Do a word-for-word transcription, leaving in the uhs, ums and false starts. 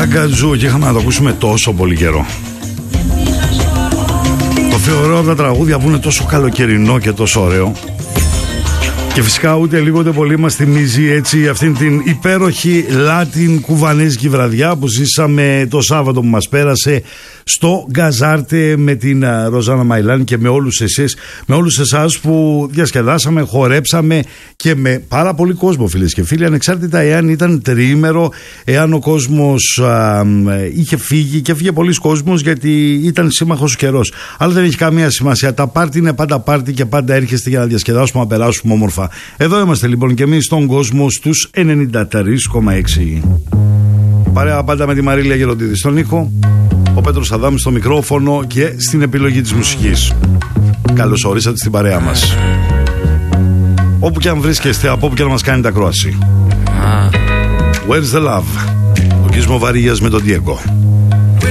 Αγκατζού, και είχαμε να το ακούσουμε τόσο πολύ καιρό. Το θεωρώ από τα τραγούδια που είναι τόσο καλοκαιρινό και τόσο ωραίο. Και φυσικά ούτε λίγο ούτε πολύ μας θυμίζει έτσι αυτήν την υπέροχη Λάτιν κουβανέζικη βραδιά που ζήσαμε το Σάββατο που μας πέρασε στο Γκαζάρτε με την Ροζάνα Μαϊλάν και με όλους εσείς, με όλους εσάς που διασκεδάσαμε, χορέψαμε και με πάρα πολύ κόσμο, φίλες και φίλοι, ανεξάρτητα εάν ήταν τριήμερο, εάν ο κόσμος α, είχε φύγει, και φύγε πολλοί κόσμος γιατί ήταν σύμμαχος καιρός. Αλλά δεν έχει καμία σημασία. Τα πάρτι είναι πάντα πάρτι και πάντα έρχεστε για να διασκεδάσουμε, να περάσουμε όμορφα. Εδώ είμαστε λοιπόν και εμείς στον κόσμο στους ενενήντα τρία κόμμα έξι. Παρέα πάντα με τη Μαρίλια Γεροντίδη στον ήχο, ο Πέτρος Αδάμης στο μικρόφωνο και στην επιλογή της μουσικής. Καλώς ορίσατε στην παρέα μας. Όπου και αν βρίσκεστε, από όπου και αν μας κάνετε ακρόαση. Where's the love? Ο Κίσμο Βαρίγιας με τον Diego.